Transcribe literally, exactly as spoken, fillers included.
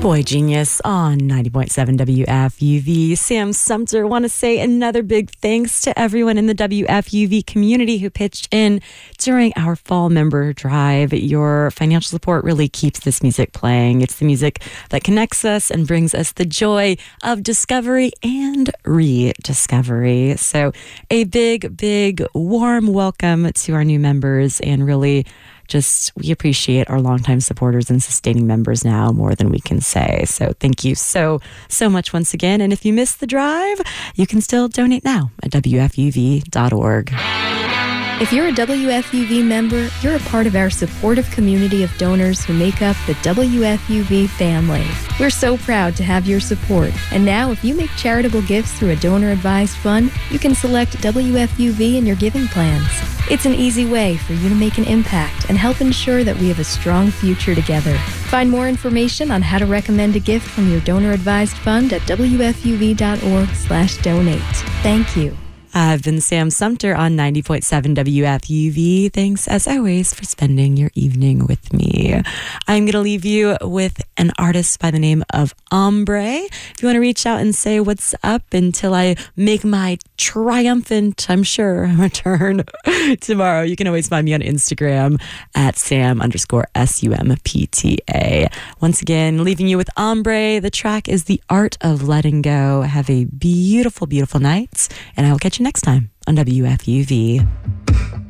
Boy Genius on ninety point seven W F U V. Sam Sumter, want to say another big thanks to everyone in the W F U V community who pitched in during our fall member drive. Your financial support really keeps this music playing. It's the music that connects us and brings us the joy of discovery and rediscovery. So a big, big warm welcome to our new members, and really just, we appreciate our longtime supporters and sustaining members now more than we can say. So thank you so, so much once again. And if you missed the drive, you can still donate now at W F U V dot org. If you're a W F U V member, you're a part of our supportive community of donors who make up the W F U V family. We're so proud to have your support. And now, if you make charitable gifts through a donor-advised fund, you can select W F U V in your giving plans. It's an easy way for you to make an impact and help ensure that we have a strong future together. Find more information on how to recommend a gift from your donor-advised fund at W F U V dot org slash donate. Thank you. I've been Sam Sumter on ninety point seven W F U V. Thanks, as always, for spending your evening with me. I'm going to leave you with an artist by the name of Ombre. If you want to reach out and say what's up until I make my triumphant, I'm sure, return tomorrow, you can always find me on Instagram at Sam underscore S U M P T A. Once again, leaving you with Ombre. The track is The Art of Letting Go. Have a beautiful, beautiful night, and I will catch you next time on W F U V.